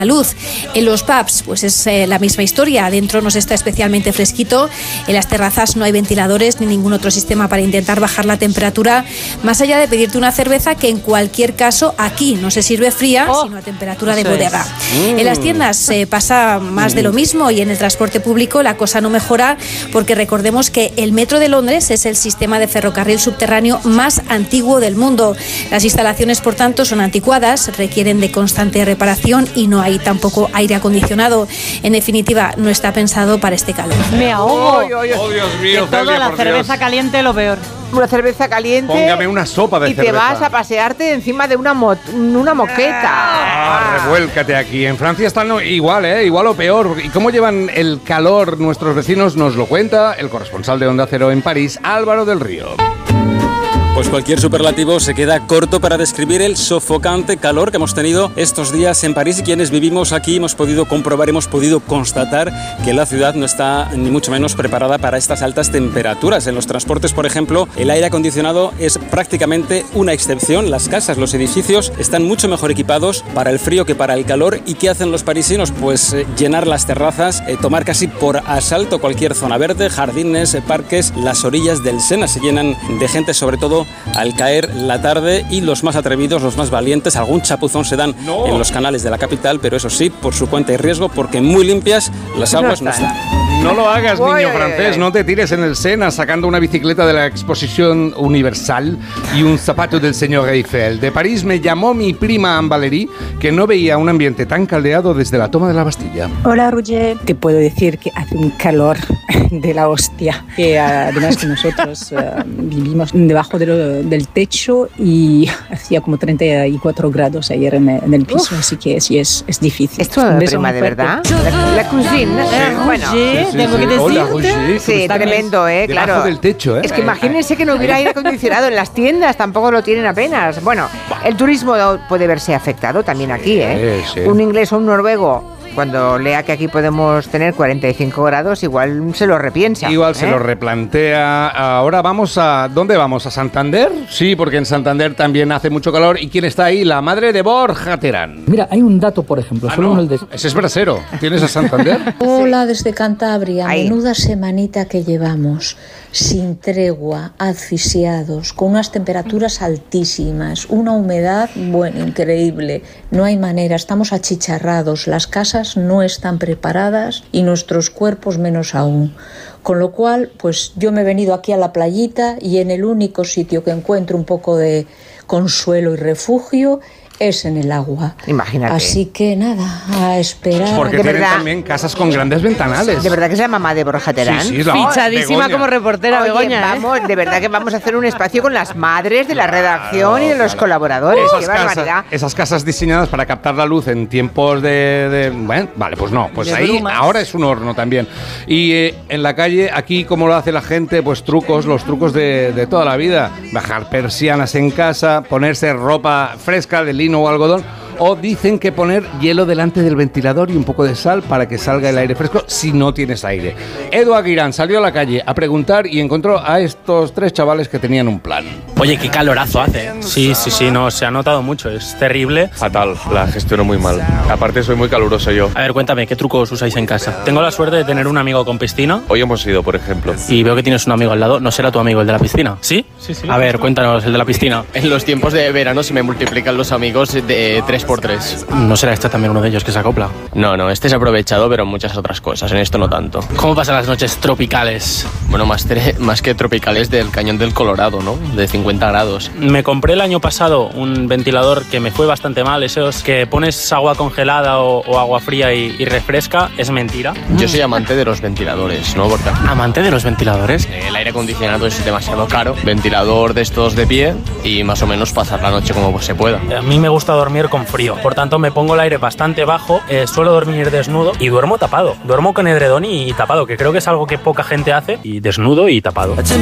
luz. En los pubs, pues es la misma historia. Adentro nos está especialmente fresquito. En las terrazas no hay ventiladores ni ningún otro sistema para intentar bajar la temperatura, más allá de pedirte una cerveza que en cualquier caso aquí no se sirve fría, sino a temperatura de bodega. En las tiendas pasa más de lo mismo, y en el transporte público la cosa no mejora, porque recordemos que el Metro de Londres es el sistema de ferrocarril subterráneo más antiguo del mundo. Las instalaciones, por tanto, son anticuadas, requieren de constante reparación y no hay tampoco aire acondicionado. En definitiva, no está pensado para este calor. Me ahogo. Oh, Dios mío, de toda la cerveza caliente, lo peor. Una cerveza caliente. Póngame una sopa de cerveza. Y te vas a pasearte encima de una moqueta. Revuélcate aquí. En Francia están igual, igual o peor. ¿Y cómo llevan el calor nuestros vecinos? Nos lo cuenta el corresponsal de Onda Cero en París, Álvaro del Río. Pues cualquier superlativo se queda corto para describir el sofocante calor que hemos tenido estos días en París, y quienes vivimos aquí hemos podido comprobar, hemos podido constatar que la ciudad no está ni mucho menos preparada para estas altas temperaturas. En los transportes, por ejemplo, el aire acondicionado es prácticamente una excepción. Las casas, los edificios están mucho mejor equipados para el frío que para el calor. ¿Y qué hacen los parisinos? Pues llenar las terrazas, tomar casi por asalto cualquier zona verde, jardines, parques. Las orillas del Sena se llenan de gente, sobre todo al caer la tarde, y los más atrevidos, los más valientes, algún chapuzón se dan en los canales de la capital, pero eso sí, por su cuenta y riesgo, porque muy limpias las aguas no están. No lo hagas, niño francés, no te tires en el Sena sacando una bicicleta de la Exposición Universal y un zapato del señor Eiffel. De París me llamó mi prima Anne Valérie, que no veía un ambiente tan caldeado desde la toma de la Bastilla. Hola, Roger. Te puedo decir que hace un calor de la hostia, que además que nosotros vivimos debajo del techo y hacía como 34 grados ayer en el piso, así que sí es difícil. ¿Esto es prima de verdad? La cousine. Bueno, tengo que decirte. Sí, tremendo, claro. Debajo del techo, Es que imagínense que no hubiera aire acondicionado en las tiendas, tampoco lo tienen apenas. Bueno, el turismo puede verse afectado también aquí, Sí. Un inglés o un noruego, cuando lea que aquí podemos tener 45 grados, igual se lo repiensa. Igual se lo replantea. Ahora vamos a... ¿Dónde vamos? ¿A Santander? Sí, porque en Santander también hace mucho calor. ¿Y quién está ahí? La madre de Borja Terán. Mira, hay un dato, por ejemplo. Ese es brasero. ¿Tienes a Santander? Hola, desde Cantabria. Menuda semanita que llevamos. Sin tregua, asfixiados, con unas temperaturas altísimas, una humedad, increíble. No hay manera, estamos achicharrados, las casas no están preparadas y nuestros cuerpos menos aún. Con lo cual, pues yo me he venido aquí a la playita, y en el único sitio que encuentro un poco de consuelo y refugio es en el agua. Imagínate. Así que nada, a esperar. Porque tienen también casas con grandes ventanales. ¿De verdad que es la mamá de Borja Terán? Sí, fichadísima como reportera, Begoña. Vamos, de verdad que vamos a hacer un espacio con las madres de la redacción y de los colaboradores. ¡Qué barbaridad! Esas casas diseñadas para captar la luz en tiempos bueno, vale, pues no. Pues ahí brumas. Ahora es un horno también. Y en la calle, aquí, como lo hace la gente, pues los trucos de toda la vida. Bajar persianas en casa, ponerse ropa fresca de lino o algodón, o dicen que poner hielo delante del ventilador y un poco de sal para que salga el aire fresco si no tienes aire. Edu Aguirán salió a la calle a preguntar y encontró a estos 3 chavales que tenían un plan. Oye, qué calorazo hace. Sí, no, se ha notado mucho, es terrible. Fatal, la gestiono muy mal. Aparte soy muy caluroso yo. A ver, cuéntame, ¿qué trucos usáis en casa? Tengo la suerte de tener un amigo con piscina. Hoy hemos ido, por ejemplo. Y veo que tienes un amigo al lado. ¿No será tu amigo el de la piscina? ¿Sí? Sí. A ver, cuéntanos, el de la piscina. En los tiempos de verano se me multiplican los amigos de 3x3. ¿No será este también uno de ellos que se acopla? No, este es aprovechado, pero en muchas otras cosas. En esto no tanto. ¿Cómo pasan las noches tropicales? Bueno, más que tropicales, del Cañón del Colorado, ¿no? De 50 grados. Me compré el año pasado un ventilador que me fue bastante mal. Esos que pones agua congelada o agua fría y refresca. ¿Es mentira? Yo soy amante de los ventiladores, ¿no, Borja? ¿Amante de los ventiladores? El aire acondicionado es demasiado caro. Ventilador de estos de pie y más o menos pasar la noche como se pueda. A mí me gusta dormir con frío. Por tanto, me pongo el aire bastante bajo, suelo dormir desnudo y duermo tapado. Duermo con edredón y tapado, que creo que es algo que poca gente hace, y desnudo y tapado. Pues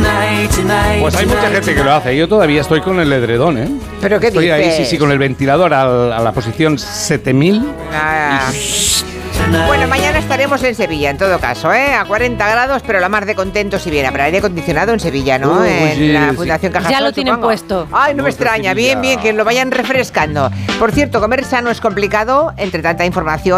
hay mucha gente que lo hace. Yo todavía estoy con el edredón, ¿eh? ¿Pero qué estoy dices? Ahí, sí, con el ventilador a la posición 7000. Bueno, mañana estaremos en Sevilla, en todo caso, a 40 grados, pero la mar de contentos y bien. Habrá aire acondicionado en Sevilla, ¿no? En la Fundación Cajasol. Ya lo tienen puesto. Ay, no me extraña. Bien, que lo vayan refrescando. Por cierto, comer sano es complicado entre tanta información.